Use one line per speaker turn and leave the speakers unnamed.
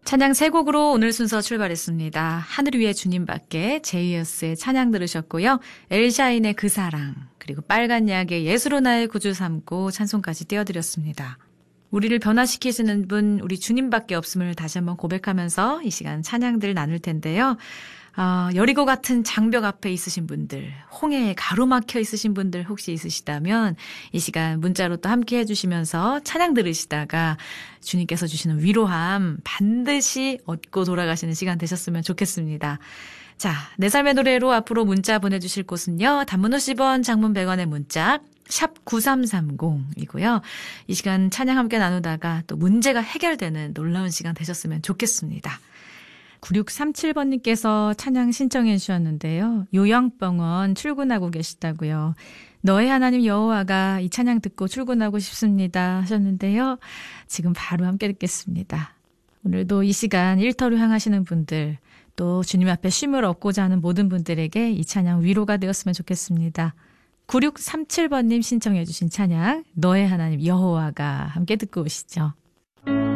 찬양 세 곡으로 오늘 순서 출발했습니다. 하늘 위에 주님밖에 제이어스의 찬양 들으셨고요. 엘샤인의 그 사랑, 그리고 빨간 약의 예수로 나의 구주 삼고 찬송까지 띄워드렸습니다. 우리를 변화시키시는 분 우리 주님밖에 없음을 다시 한번 고백하면서 이 시간 찬양들 나눌 텐데요. 여리고 같은 장벽 앞에 있으신 분들, 홍해에 가로막혀 있으신 분들 혹시 있으시다면 이 시간 문자로 또 함께 해주시면서 찬양 들으시다가 주님께서 주시는 위로함 반드시 얻고 돌아가시는 시간 되셨으면 좋겠습니다. 자, 내 삶의 노래로 앞으로 문자 보내주실 곳은요. 단문 50원, 장문 100원의 문자 샵 9330이고요. 이 시간 찬양 함께 나누다가 또 문제가 해결되는 놀라운 시간 되셨으면 좋겠습니다. 9637번님께서 찬양 신청해 주셨는데요. 요양병원 출근하고 계시다고요. 너의 하나님 여호와가 이 찬양 듣고 출근하고 싶습니다 하셨는데요. 지금 바로 함께 듣겠습니다. 오늘도 이 시간 일터로 향하시는 분들, 또 주님 앞에 쉼을 얻고자 하는 모든 분들에게 이 찬양 위로가 되었으면 좋겠습니다. 9637번님 신청해 주신 찬양 너의 하나님 여호와가 함께 듣고 오시죠.